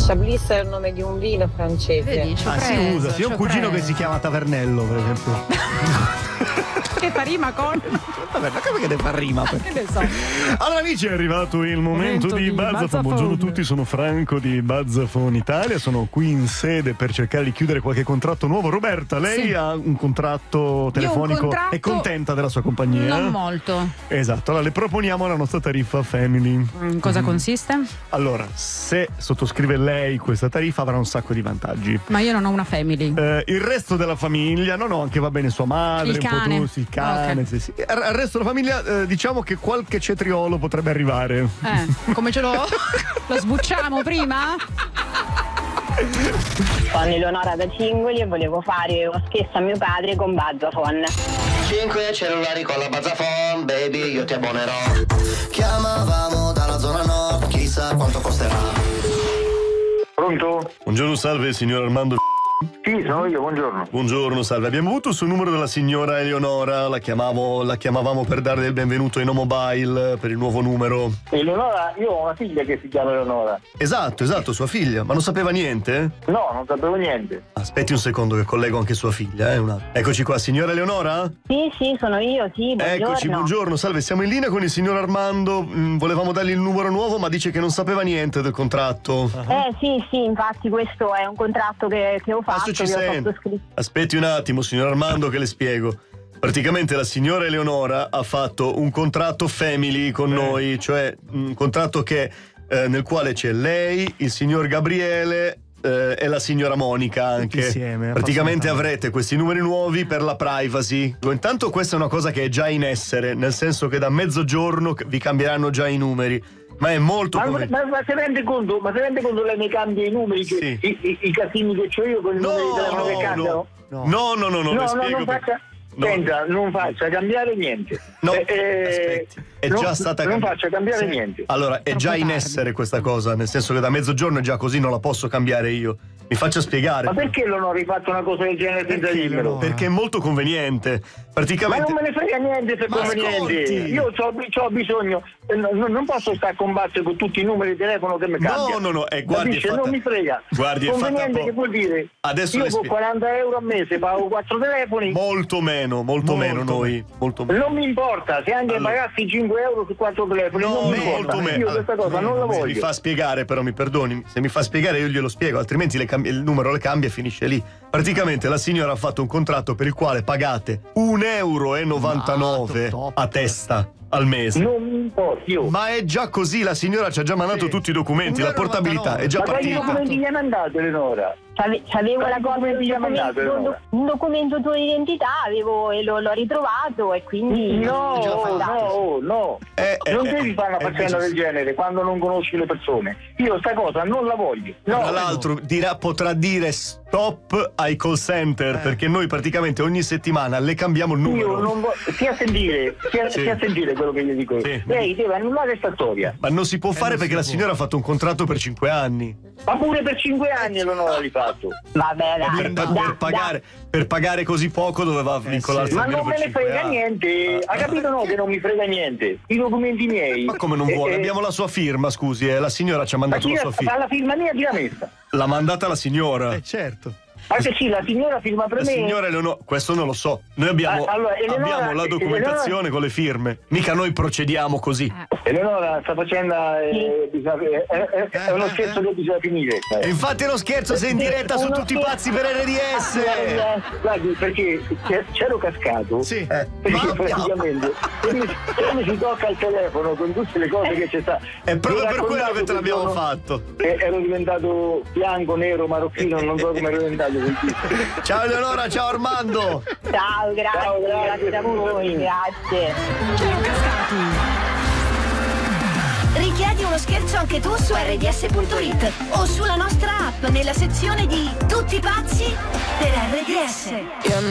Chablis è il nome di un vino francese. Vedi, Si usa, sì, ho un cugino che si chiama Tavernello, per esempio. Che fa rima con... Vabbè, ma come che deve far rima? Che ne so. Allora amici, è arrivato il momento di Buzzafone. Buongiorno a tutti, sono Franco di Buzzafone Italia, sono qui in sede per cercare di chiudere qualche contratto nuovo. Roberta, lei ha un contratto telefonico, è contenta della sua compagnia? Non molto. Esatto, allora le proponiamo la nostra tariffa Family. In cosa consiste? Allora, se sottoscrive lei questa tariffa avrà un sacco di vantaggi. Ma io non ho una Family. Il resto della famiglia, no, anche va bene sua madre, il cane. Un po' tu, il cane, Okay. sì. Al resto della famiglia diciamo che qualche cetriolo potrebbe arrivare. Come ce lo sbucciamo prima? Sono Eleonora da Cingoli e volevo fare uno scherzo a mio padre con Buzzafone. 5 cellulari con la Buzzafone, baby, io ti abbonerò. Chiamavamo dalla zona nord, chissà quanto costerà. Pronto? Buongiorno, salve, signor Armando. Sì, sono io, buongiorno. Buongiorno, salve. Abbiamo avuto sul numero della signora Eleonora, la chiamavamo per darle il benvenuto in mobile per il nuovo numero. Eleonora, io ho una figlia che si chiama Eleonora. Esatto, sua figlia. Ma non sapeva niente? No, non sapevo niente. Aspetti un secondo che collego anche sua figlia, Eccoci qua, signora Eleonora? Sì, sono io, sì, buongiorno. Eccoci, buongiorno, salve, siamo in linea con il signor Armando. Volevamo dargli il numero nuovo, ma dice che non sapeva niente del contratto. Sì, infatti questo è un contratto che ho fatto. Adesso ci sente. Aspetti un attimo, signor Armando, che le spiego. Praticamente la signora Eleonora ha fatto un contratto family con noi, cioè un contratto nel quale c'è lei, il signor Gabriele e la signora Monica anche. Insieme, praticamente avrete questi numeri nuovi per la privacy. Intanto questa è una cosa che è già in essere, nel senso che da mezzogiorno vi cambieranno già i numeri. Ma è molto ma se rende conto lei mi cambia i numeri, sì. i casini che c'ho io con i numeri di telefono che cambiano? No, le spiego. Senta, non faccia cambiare niente. No, aspetti, è già stata non faccia cambiare niente. Allora, è già in essere questa cosa, nel senso che da mezzogiorno è già così, non la posso cambiare io. Mi faccia spiegare. Ma perché non ho rifatto una cosa del genere senza dirmelo? Perché è molto conveniente. Praticamente. Ma non me ne frega niente se è conveniente. Ascolti. Io ho bisogno, non posso stare a combattere con tutti i numeri di telefono che mi cambiano. No, guardi, non mi frega. Guardi, conveniente che vuol dire? Adesso io con 40 euro al mese pago 4 telefoni. Molto meno noi. Molto meno. Non mi importa, se anche pagassi 5 euro su 4 telefoni, non mi importa. Io questa cosa non la voglio. Se mi fa spiegare, però mi perdoni, se mi fa spiegare io glielo spiego, altrimenti il numero le cambia e finisce lì. Praticamente la signora ha fatto un contratto per il quale pagate 1,99 euro a testa al mese. Non mi importa io. Ma è già così, la signora ci ha già mandato tutti i documenti, la portabilità è già partita. Ma quali documenti gli ha mandato, Eleonora? C'avevo la copia un documento tuo di identità, e l'ho ritrovato e quindi no. Non devi fare una faccenda del genere quando non conosci le persone. Io sta cosa non la voglio. Tra l'altro potrà dire stop ai call center, perché noi praticamente ogni settimana le cambiamo il numero. Io non stia a sentire quello che io dico. Sì. Lei deve annullare questa storia. Ma non si può fare perché la signora ha fatto un contratto per 5 anni. Ma pure per 5 anni non l'ho rifatto. Vabbè, per pagare così poco doveva vincolarsi. Ma non me ne frega niente. Ha capito che non mi frega niente? I documenti miei. Ma come non vuole? Abbiamo la sua firma, scusi, la signora ci ha mandato la sua firma. Ma la firma mia chi l'ha messa? L'ha mandata la signora. Certo. Anche sì, la signora firma per me. Signora Eleonora, questo non lo so. Noi abbiamo la documentazione con le firme. Mica noi procediamo così. Eleonora, sta facendo è uno scherzo che bisogna finire. E infatti è uno scherzo, sei in diretta su Tutti i Pazzi per RDS. Guardi, perché c'ero cascato. Sì. Perché praticamente quando si tocca il telefono con tutte le cose che c'è sta. È proprio per quello che te l'abbiamo fatto. Ero diventato bianco, nero, marocchino, non so come ero diventato. Ciao Eleonora, ciao Armando. Ciao, grazie a voi, grazie. Richiedi uno scherzo anche tu su rds.it o sulla nostra app nella sezione di Tutti pazzi per RDS.